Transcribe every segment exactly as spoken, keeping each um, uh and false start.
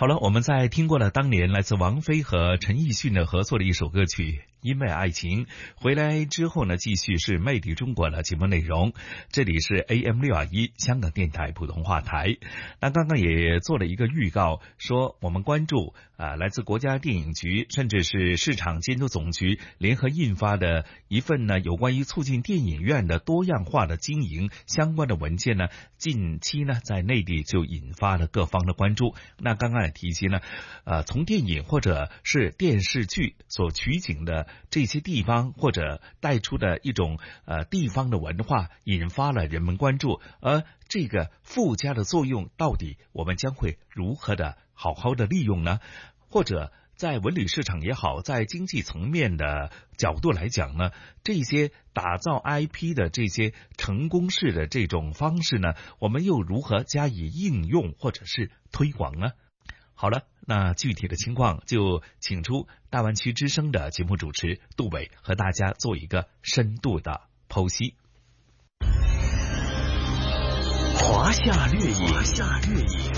好了，我们在听过了当年来自王菲和陈奕迅的合作的一首歌曲《因为爱情》，回来之后呢，继续是魅力中国的节目内容。这里是 A M 六二一香港电台普通话台。那刚刚也做了一个预告，说我们关注啊、呃，来自国家电影局甚至是市场监督总局联合印发的一份呢有关于促进电影院的多样化的经营相关的文件呢，近期呢在内地就引发了各方的关注。那刚刚也提及呢，呃，从电影或者是电视剧所取景的这些地方，或者带出的一种呃地方的文化，引发了人们关注。而这个附加的作用，到底我们将会如何的好好的利用呢？或者在文旅市场也好，在经济层面的角度来讲呢，这些打造 I P 的这些成功式的这种方式呢，我们又如何加以应用或者是推广呢？好了，那具体的情况就请出大湾区之声的节目主持杜伟和大家做一个深度的剖析。 华夏掠影，华夏掠影。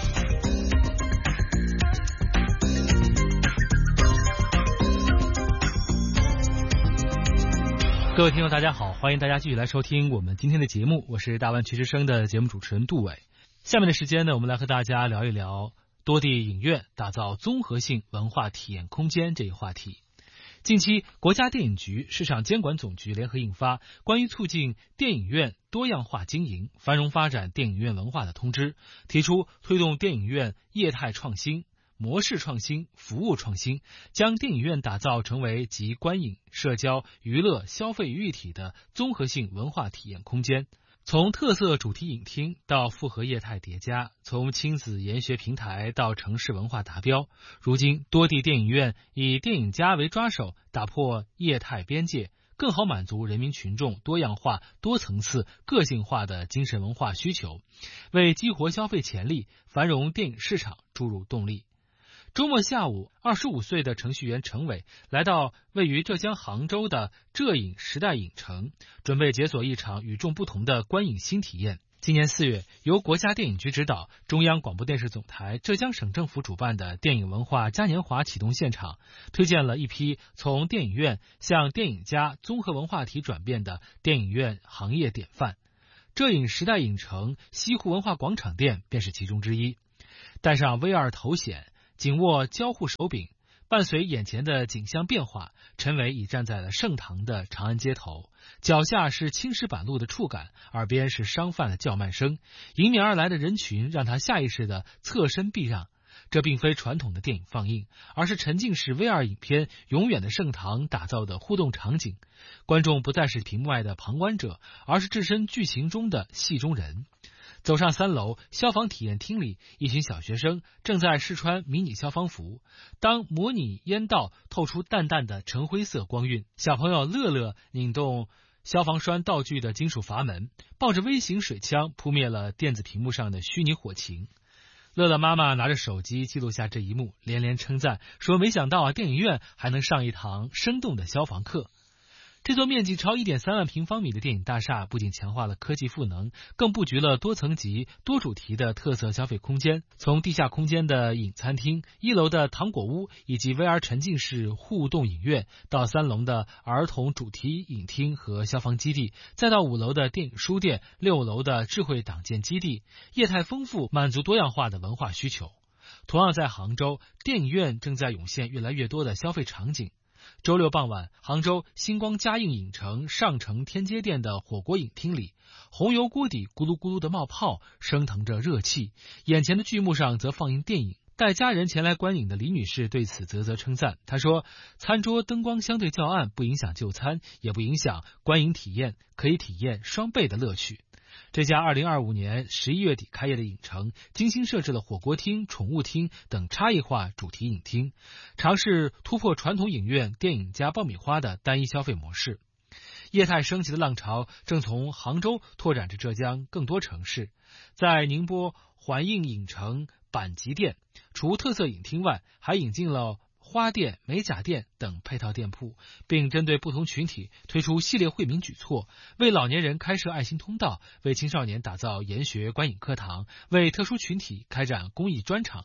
各位听众大家好，欢迎大家继续来收听我们今天的节目，我是大湾区之声的节目主持人杜伟。下面的时间呢，我们来和大家聊一聊多地影院打造综合性文化体验空间这一话题。近期，国家电影局、市场监管总局联合印发《关于促进电影院多样化经营、繁荣发展电影院文化的通知》，提出推动电影院业态创新、模式创新、服务创新，将电影院打造成为集观影、社交、娱乐、消费于一体的综合性文化体验空间。从特色主题影厅到复合业态叠加，从亲子研学平台到城市文化达标，如今多地电影院以电影家为抓手，打破业态边界，更好满足人民群众多样化、多层次、个性化的精神文化需求，为激活消费潜力、繁荣电影市场注入动力。周末下午，二十五岁的程序员程伟来到位于浙江杭州的浙影时代影城，准备解锁一场与众不同的观影新体验。今年四月，由国家电影局指导、中央广播电视总台、浙江省政府主办的电影文化嘉年华启动现场，推荐了一批从电影院向电影家综合文化体转变的电影院行业典范。浙影时代影城西湖文化广场店便是其中之一。戴上 V R 头显，紧握交互手柄，伴随眼前的景象变化，陈伟已站在了盛唐的长安街头，脚下是青石板路的触感，耳边是商贩的叫卖声，迎面而来的人群让他下意识地侧身避让。这并非传统的电影放映，而是沉浸式 V R 影片永远的盛唐打造的互动场景。观众不再是屏幕外的旁观者，而是置身剧情中的戏中人。走上三楼，消防体验厅里，一群小学生正在试穿迷你消防服。当模拟烟道透出淡淡的橙灰色光晕，小朋友乐乐拧动消防栓道具的金属阀门，抱着微型水枪扑灭了电子屏幕上的虚拟火情。乐乐妈妈拿着手机记录下这一幕，连连称赞，说没想到啊，电影院还能上一堂生动的消防课。这座面积超 一点三万平方米的电影大厦不仅强化了科技赋能，更布局了多层级、多主题的特色消费空间。从地下空间的影餐厅、一楼的糖果屋以及 V R 沉浸式互动影院，到三楼的儿童主题影厅和消防基地，再到五楼的电影书店、六楼的智慧党建基地，业态丰富，满足多样化的文化需求。同样在杭州，电影院正在涌现越来越多的消费场景。周六傍晚，杭州星光嘉映影城上城天街店的火锅影厅里，红油锅底咕噜咕噜的冒泡，升腾着热气，眼前的剧目上则放映电影。带家人前来观影的李女士对此啧啧称赞，她说，餐桌灯光相对较暗，不影响就餐，也不影响观影体验，可以体验双倍的乐趣。这家二零二五年十一月底开业的影城，精心设置了火锅厅、宠物厅等差异化主题影厅，尝试突破传统影院电影加爆米花的单一消费模式。业态升级的浪潮正从杭州拓展至浙江更多城市。在宁波环映影城板级店，除特色影厅外，还引进了花店、美甲店等配套店铺，并针对不同群体推出系列惠民举措，为老年人开设爱心通道，为青少年打造研学观影课堂，为特殊群体开展公益专场。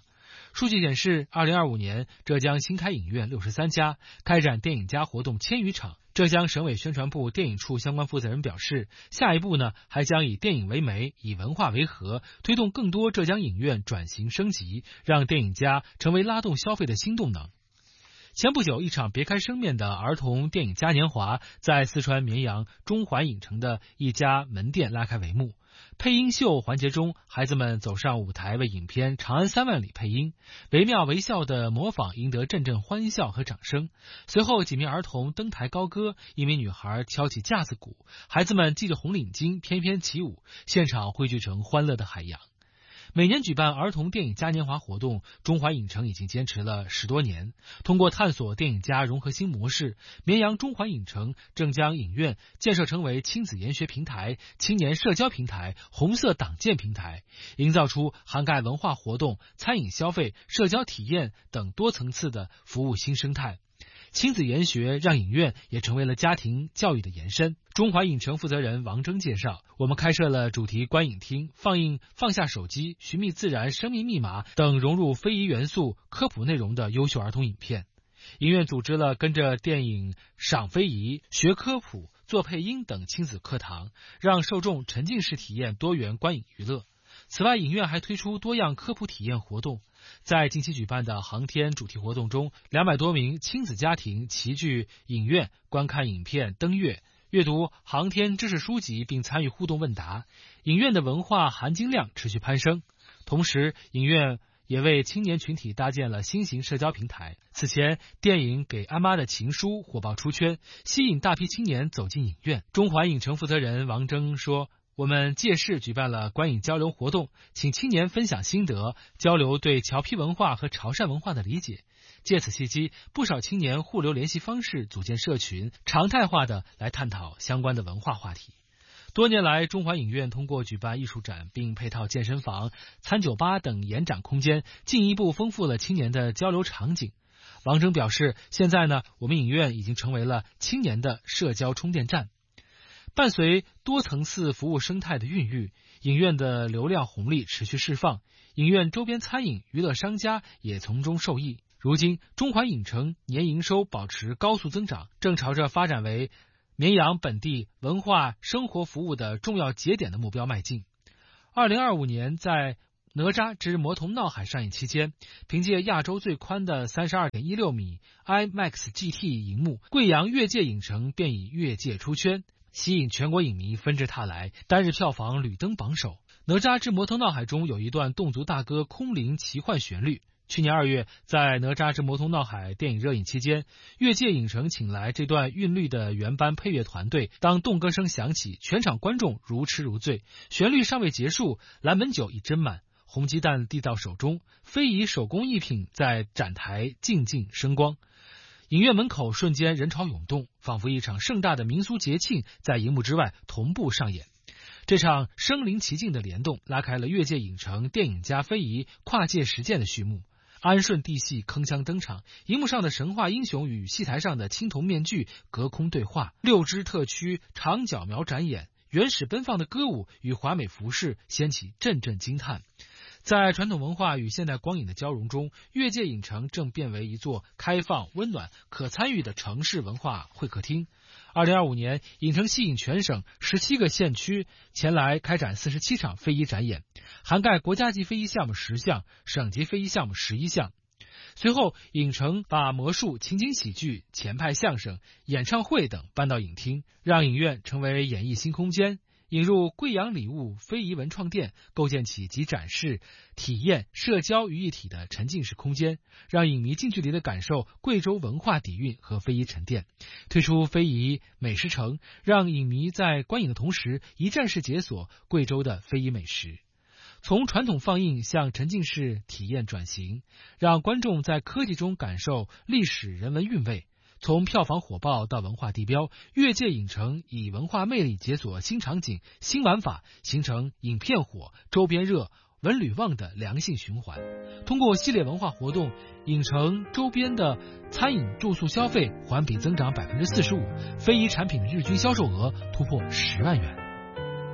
数据显示，二零二五年浙江新开影院六十三家，开展电影家活动千余场。浙江省委宣传部电影处相关负责人表示，下一步呢，还将以电影为媒，以文化为核，推动更多浙江影院转型升级，让电影家成为拉动消费的新动能。前不久，一场别开生面的儿童电影嘉年华在四川绵阳中环影城的一家门店拉开帷幕。配音秀环节中，孩子们走上舞台为影片《长安三万里》配音，惟妙惟肖的模仿赢得阵阵欢笑和掌声。随后，几名儿童登台高歌，一名女孩敲起架子鼓，孩子们系着红领巾翩翩起舞，现场汇聚成欢乐的海洋。每年举办儿童电影嘉年华活动，中环影城已经坚持了十多年。通过探索电影家融合新模式，绵阳中环影城正将影院建设成为亲子研学平台、青年社交平台、红色党建平台，营造出涵盖文化活动、餐饮消费、社交体验等多层次的服务新生态。亲子研学让影院也成为了家庭教育的延伸。中环影城负责人王征介绍，我们开设了主题观影厅，放映放下手机、寻觅自然、生命密码等融入非遗元素、科普内容的优秀儿童影片。影院组织了跟着电影赏非遗、学科普、做配音等亲子课堂，让受众沉浸式体验多元观影娱乐。此外，影院还推出多样科普体验活动。在近期举办的航天主题活动中，两百多名亲子家庭齐聚影院观看影片、登月、阅读航天知识书籍，并参与互动问答。影院的文化含金量持续攀升。同时，影院也为青年群体搭建了新型社交平台。此前，电影《给阿妈的情书》火爆出圈，吸引大批青年走进影院。中环影城负责人王征说，我们借势举办了观影交流活动，请青年分享心得，交流对侨批文化和潮汕文化的理解。借此契机，不少青年互留联系方式，组建社群，常态化的来探讨相关的文化话题。多年来，中环影院通过举办艺术展并配套健身房、餐酒吧等延展空间，进一步丰富了青年的交流场景。王征表示，现在呢，我们影院已经成为了青年的社交充电站。伴随多层次服务生态的孕育，影院的流量红利持续释放，影院周边餐饮、娱乐商家也从中受益。如今，中环影城年营收保持高速增长，正朝着发展为绵阳本地文化生活服务的重要节点的目标迈进。二零二五年，在哪吒之魔童闹海上映期间，凭借亚洲最宽的 三十二点一六米 IMAX G T 荧幕，贵阳越界影城便以越界出圈，吸引全国影迷纷至沓来，单日票房屡登榜首。哪吒之魔童闹海中有一段侗族大歌空灵奇幻旋律。去年二月，在哪吒之魔童闹海电影热映期间，越界影城请来这段韵律的原班配乐团队，当动歌声响起，全场观众如痴如醉。旋律尚未结束，蓝门酒已斟满，红鸡蛋递到手中，非遗手工艺品在展台静静生光。影院门口瞬间人潮涌动，仿佛一场盛大的民俗节庆在荧幕之外同步上演。这场身临其境的联动，拉开了越界影城电影加非遗跨界实践的序幕。安顺地戏铿锵登场，荧幕上的神话英雄与戏台上的青铜面具隔空对话，六支特区长角苗展演，原始奔放的歌舞与华美服饰掀起阵阵惊叹。在传统文化与现代光影的交融中，越界影城正变为一座开放、温暖、可参与的城市文化会客厅。二零二五年，影城吸引全省十七个县区前来开展四十七场非遗展演，涵盖国家级非遗项目十项，省级非遗项目十一项。随后，影城把魔术、情景喜剧、前派相声、演唱会等搬到影厅，让影院成为演艺新空间。引入贵阳礼物非遗文创店，构建起集展示、体验、社交于一体的沉浸式空间，让影迷近距离的感受贵州文化底蕴和非遗沉淀。推出非遗美食城，让影迷在观影的同时一站式解锁贵州的非遗美食。从传统放映向沉浸式体验转型，让观众在科技中感受历史人文韵味。从票房火爆到文化地标，越界影城以文化魅力解锁新场景、新玩法，形成影片火、周边热、文旅旺的良性循环。通过系列文化活动，影城周边的餐饮住宿消费环比增长百分之四十五，非遗产品的日均销售额突破十万元。